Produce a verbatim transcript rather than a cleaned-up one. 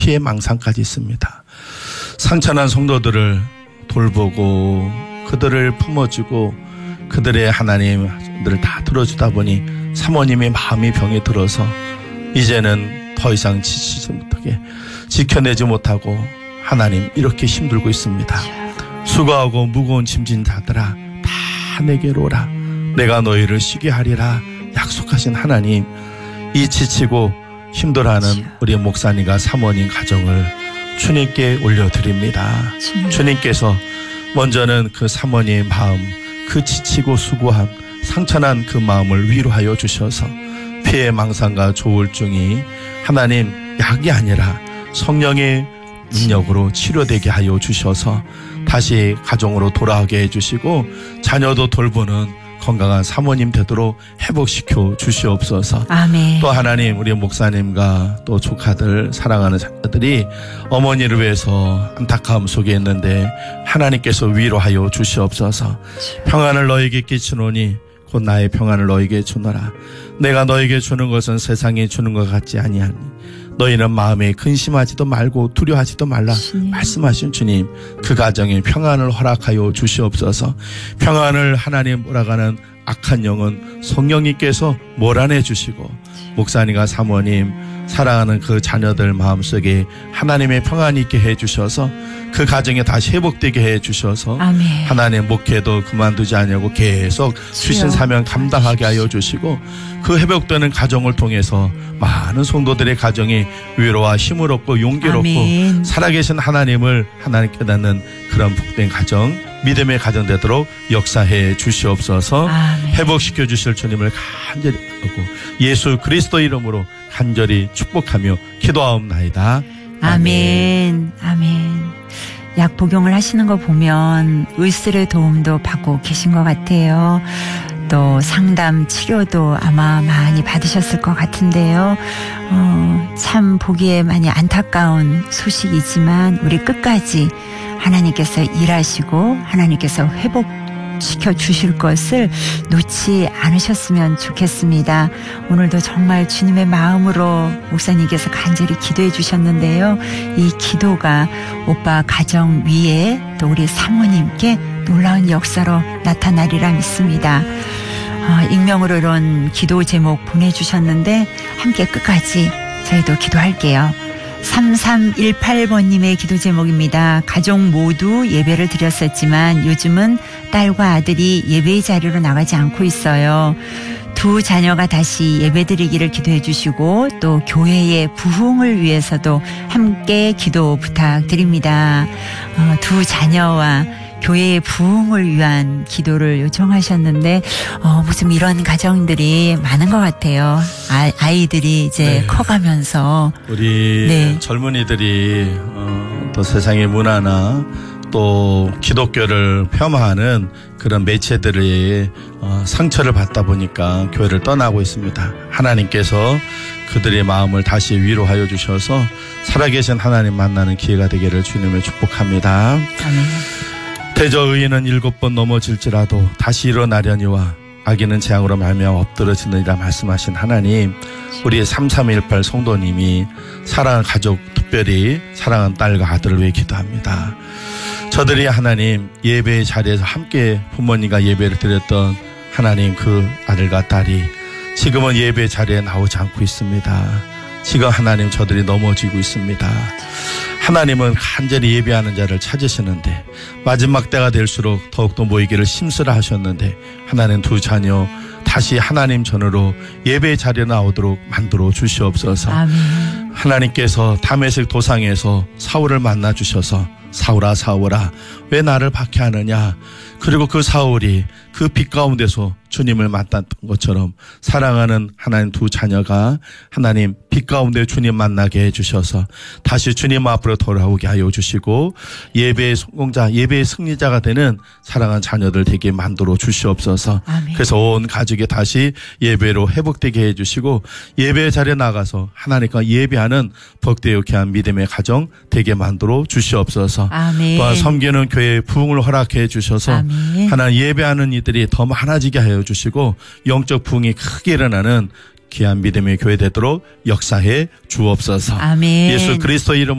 피해망상까지 있습니다. 상처난 성도들을 돌보고 그들을 품어주고 그들의 하나님들을 다 들어주다 보니 사모님의 마음이 병이 들어서 이제는 더 이상 지키지 못하게 지켜내지 못하고 하나님 이렇게 힘들고 있습니다. 수고하고 무거운 짐진 자들아 다 내게로 오라. 내가 너희를 쉬게 하리라 약속하신 하나님, 이 지치고 힘들어하는 우리 목사님과 사모님 가정을 주님께 올려드립니다. 주님께서 먼저는 그 사모님의 마음, 그 지치고 수고한 상처난 그 마음을 위로하여 주셔서 피해망상과 조울증이 하나님 약이 아니라 성령의 능력으로 치료되게 하여 주셔서 다시 가정으로 돌아오게 해주시고 자녀도 돌보는 건강한 사모님 되도록 회복시켜 주시옵소서. 아멘. 또 하나님, 우리 목사님과 또 조카들, 사랑하는 자녀들이 어머니를 위해서 안타까움 속에 있는데 하나님께서 위로하여 주시옵소서. 평안을 너에게 끼치노니 곧 나의 평안을 너에게 주노라. 내가 너에게 주는 것은 세상에 주는 것 같지 아니하니 너희는 마음에 근심하지도 말고 두려워하지도 말라. 주님. 말씀하신 주님, 그 가정에 평안을 허락하여 주시옵소서. 평안을 하나님 몰아가는 악한 영은 성령님께서 몰아내 주시고 목사님과 사모님, 사랑하는 그 자녀들 마음속에 하나님의 평안이 있게 해주셔서 그 가정에 다시 회복되게 해주셔서 아멘. 하나님 목회도 그만두지 않냐고 계속 주신 사명 감당하게 하여 주시고 그 회복되는 가정을 통해서 많은 성도들의 가정이 위로와 힘을 얻고 용기를 얻고 살아계신 하나님을 하나님 깨닫는 그런 복된 가정, 믿음의 가정 되도록 역사해 주시옵소서. 아멘. 회복시켜 주실 주님을 간절히 하고 예수 그리스도 이름으로 간절히 축복하며 기도하옵나이다. 아멘. 아멘. 약 복용을 하시는 거 보면 의술의 도움도 받고 계신 것 같아요. 또 상담 치료도 아마 많이 받으셨을 것 같은데요. 어, 참 보기에 많이 안타까운 소식이지만 우리 끝까지 하나님께서 일하시고 하나님께서 회복시켜 주실 것을 놓지 않으셨으면 좋겠습니다. 오늘도 정말 주님의 마음으로 목사님께서 간절히 기도해 주셨는데요. 이 기도가 오빠 가정 위에 또 우리 사모님께 놀라운 역사로 나타나리라 믿습니다. 어, 익명으로 이런 기도 제목 보내주셨는데 함께 끝까지 저희도 기도할게요. 삼삼일팔 번님의 기도 제목입니다. 가족 모두 예배를 드렸었지만 요즘은 딸과 아들이 예배의 자리로 나가지 않고 있어요. 두 자녀가 다시 예배드리기를 기도해 주시고 또 교회의 부흥을 위해서도 함께 기도 부탁드립니다. 어, 두 자녀와 교회의 부흥을 위한 기도를 요청하셨는데 어, 무슨 이런 가정들이 많은 것 같아요. 아, 아이들이 이제 네. 커가면서 우리 네. 젊은이들이 어, 또 세상의 문화나 또 기독교를 폄하하는 그런 매체들의 어, 상처를 받다 보니까 교회를 떠나고 있습니다. 하나님께서 그들의 마음을 다시 위로하여 주셔서 살아계신 하나님 만나는 기회가 되기를 주님을 축복합니다. 아멘. 대저 의인은 일곱 번 넘어질지라도 다시 일어나려니와 악인은 재앙으로 말미암아 엎드러지느니라 말씀하신 하나님, 우리의 삼삼일팔 성도님이 사랑하는 가족, 특별히 사랑하는 딸과 아들을 위해 기도합니다. 저들이 하나님 예배의 자리에서 함께 부모님과 예배를 드렸던 하나님 그 아들과 딸이 지금은 예배 자리에 나오지 않고 있습니다. 지금 하나님 저들이 넘어지고 있습니다. 하나님은 간절히 예배하는 자를 찾으시는데 마지막 때가 될수록 더욱더 모이기를 힘쓰라 하셨는데 하나님 두 자녀 다시 하나님 전으로 예배의 자리에 나오도록 만들어 주시옵소서. 아멘. 하나님께서 다메섹 도상에서 사울을 만나 주셔서 사울아 사울아 왜 나를 박해하느냐, 그리고 그 사울이 그 빛 가운데서 주님을 만났던 것처럼 사랑하는 하나님 두 자녀가 하나님 빛 가운데 주님 만나게 해주셔서 다시 주님 앞으로 돌아오게 하여 주시고 예배의 성공자, 예배의 승리자가 되는 사랑하는 자녀들 되게 만들어 주시옵소서. 아멘. 그래서 온 가족이 다시 예배로 회복되게 해주시고 예배의 자리에 나가서 하나님과 예배하는 복되게 믿음의 가정 되게 만들어 주시옵소서. 아멘. 또한 섬기는 교회의 부흥을 허락해 주셔서 아멘. 하나님 예배하는 이들이 더 많아지게 하여 주시고 영적 부흥이 크게 일어나는 귀한 믿음의 교회 되도록 역사해 주옵소서. 아멘. 예수 그리스도 이름